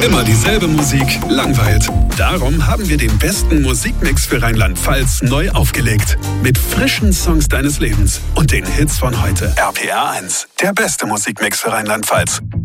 Immer dieselbe Musik langweilt. Darum haben wir den besten Musikmix für Rheinland-Pfalz neu aufgelegt. Mit frischen Songs deines Lebens und den Hits von heute. RPR 1, der beste Musikmix für Rheinland-Pfalz.